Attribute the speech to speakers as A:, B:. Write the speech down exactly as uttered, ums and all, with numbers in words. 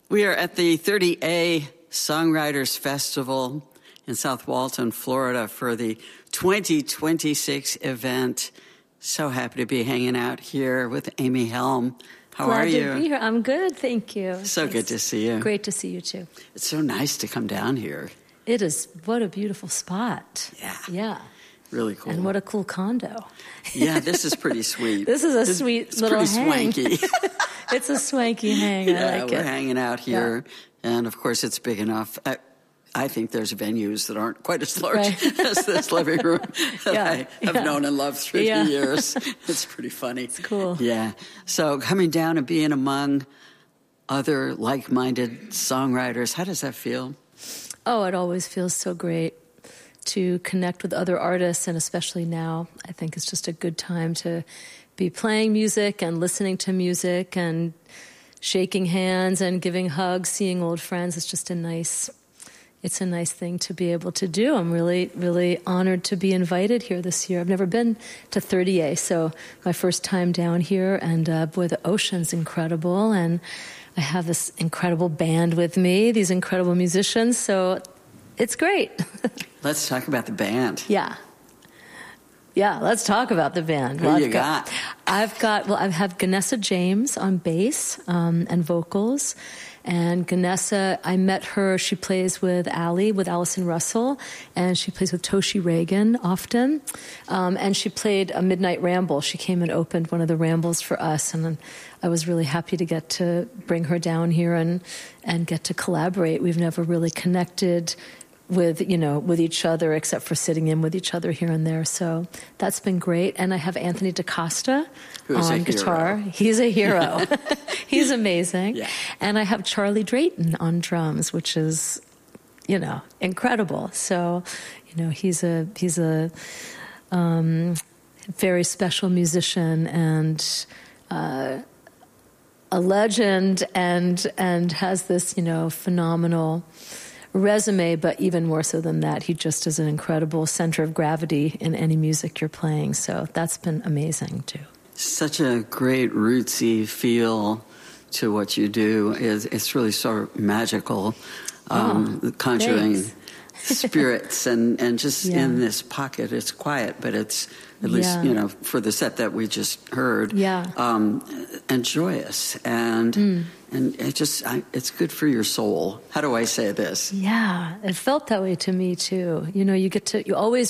A: We are at the thirty A Songwriters Festival in South Walton, Florida for the twenty twenty-six event. So happy to be hanging out here with Amy Helm. How
B: Glad
A: are you?
B: Glad to be here. I'm good, thank you.
A: So
B: it's
A: good to see you.
B: Great to see you, too.
A: It's so nice to come down here.
B: It is. What a beautiful spot.
A: Yeah.
B: Yeah.
A: Really cool.
B: And what a cool condo.
A: Yeah, this is pretty sweet.
B: This is a
A: it's,
B: sweet
A: it's
B: little
A: pretty
B: hang.
A: swanky.
B: It's a swanky hang.
A: Yeah,
B: I like
A: we're
B: it.
A: hanging out here. Yeah. And, of course, it's big enough. I, I think there's venues that aren't quite as large right. as this living room that
B: yeah,
A: I have
B: yeah.
A: known and loved through
B: yeah.
A: the years. It's pretty funny.
B: It's cool.
A: Yeah. So coming down and being among other like-minded songwriters, how does that feel?
B: Oh, it always feels so great to connect with other artists, and especially now, I think it's just a good time to be playing music and listening to music and shaking hands and giving hugs, seeing old friends. It's just a nice, it's a nice thing to be able to do. I'm really, really honored to be invited here this year. I've never been to thirty A, so my first time down here, and uh, boy, the ocean's incredible, and I have this incredible band with me, these incredible musicians, so it's great.
A: Let's talk about the band.
B: Yeah. Yeah, let's talk about the band.
A: Who
B: well,
A: you
B: I've
A: got?
B: got? I've got, well, I have Ganessa James on bass um, and vocals. And Ganessa, I met her, she plays with Allie, with Allison Russell, and she plays with Toshi Reagan often. Um, and she played a Midnight Ramble. She came and opened one of the rambles for us, and I was really happy to get to bring her down here and, and get to collaborate. We've never really connected with, you know, with each other, except for sitting in with each other here and there. So that's been great. And I have Anthony DaCosta
A: Who's
B: on guitar. He's a hero. He's amazing.
A: Yeah.
B: And I have Charlie Drayton on drums, which is, you know, incredible. So, you know, he's a he's a um, very special musician and uh, a legend, and and has this, you know, phenomenal resume, but even more so than that, he just is an incredible center of gravity in any music you're playing. So that's been amazing too.
A: Such a great rootsy feel to what you do. It's, it's really sort of magical, um,
B: oh,
A: conjuring
B: thanks.
A: spirits and, and just
B: yeah.
A: in this pocket. It's quiet, but it's at least,
B: yeah.
A: you know, for the set that we just heard,
B: yeah.
A: um, and joyous. And
B: mm.
A: and it just, I, it's good for your soul. How do I say this?
B: Yeah, it felt that way to me too. You know, you get to, you always